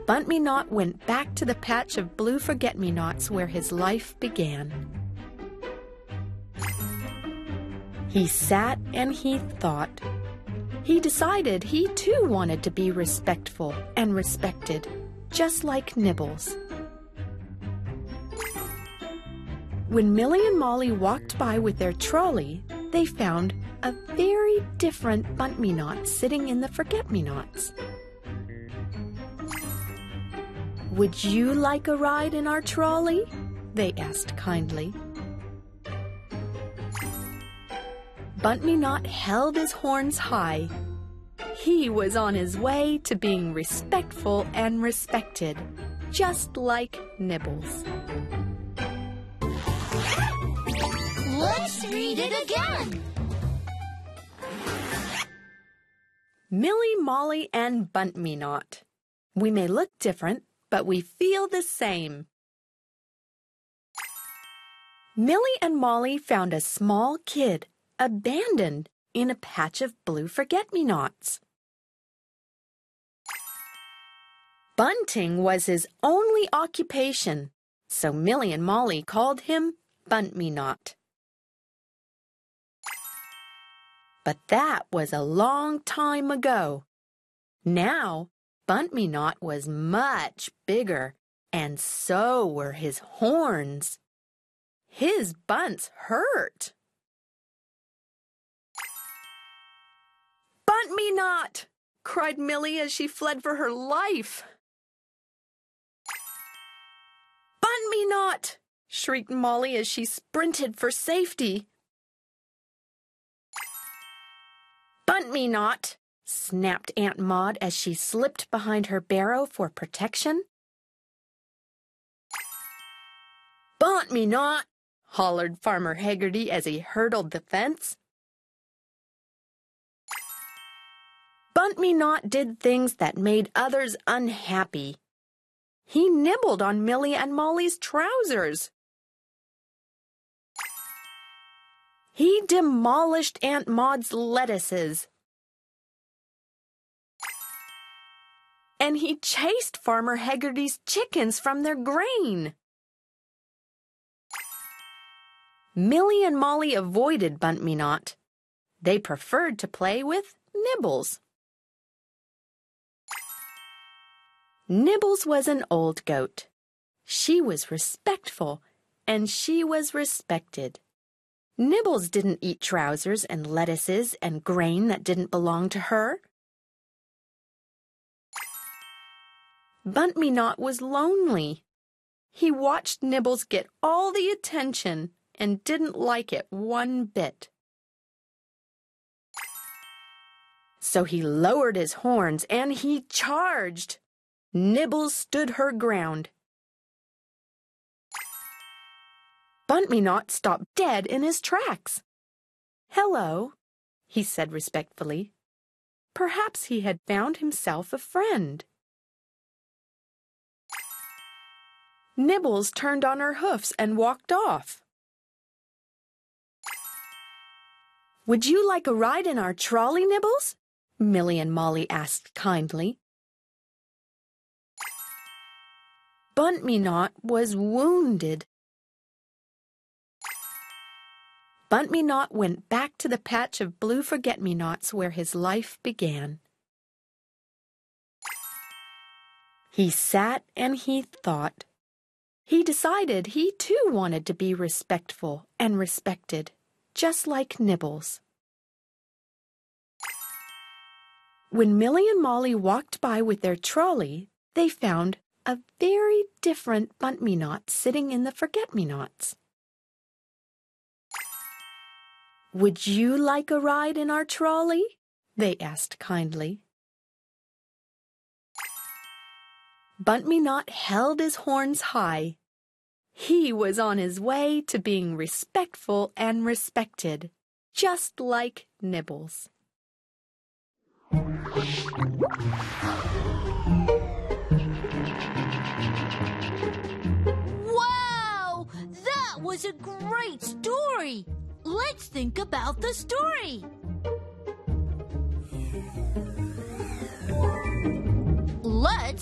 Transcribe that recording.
Bunt-Me-Not went back to the patch of blue forget-me-nots where his life began. He sat and he thought. He decided he too wanted to be respectful and respected, just like Nibbles. When Millie and Molly walked by with their trolley, they found a very different Bunt-Me-Not sitting in the forget-me-nots. "Would you like a ride in our trolley?" they asked kindly. Bunt-Me-Not held his horns high. He was on his way to being respectful and respected, just like Nibbles. Let's read it again. Millie, Molly, and Bunt-Me-Not. We may look different, but we feel the same. Millie and Molly found a small kid abandoned in a patch of blue forget-me-nots. Bunting was his only occupation, so Millie and Molly called him Bunt-Me-Not. But that was a long time ago. Now, Bunt-Me-Not was much bigger, and so were his horns. His bunts hurt. "Bunt-Me-Not!" cried Millie as she fled for her life. "Bunt-Me-Not!" shrieked Molly as she sprinted for safety. "Bunt-Me-Not!" snapped Aunt Maud as she slipped behind her barrow for protection. "Bunt-Me-Not!" hollered Farmer Haggerty as he hurdled the fence. Bunt-Me-Not did things that made others unhappy. He nibbled on Millie and Molly's trousers. He demolished Aunt Maud's lettuces. And he chased Farmer Haggerty's chickens from their grain. Millie and Molly avoided Bunt-Me-Not. They preferred to play with Nibbles. Nibbles was an old goat. She was respectful, and she was respected. Nibbles didn't eat trousers and lettuces and grain that didn't belong to her. Bunt-Me-Not was lonely. He watched Nibbles get all the attention and didn't like it one bit. So he lowered his horns and he charged. Nibbles stood her ground. Bunt-Me-Not stopped dead in his tracks. "Hello," he said respectfully. Perhaps he had found himself a friend. Nibbles turned on her hoofs and walked off. "Would you like a ride in our trolley, Nibbles?" Millie and Molly asked kindly. Bunt-Me-Not was wounded. Bunt-Me-Not went back to the patch of blue forget-me-nots where his life began. He sat and he thought. He decided he too wanted to be respectful and respected, just like Nibbles. When Millie and Molly walked by with their trolley, they found a very different Bunt-Me-Not sitting in the forget-me-nots. "Would you like a ride in our trolley?" they asked kindly. Bunt-Me-Not held his horns high. He was on his way to being respectful and respected, just like Nibbles. Wow! That was a great story! Let's think about the story. Let's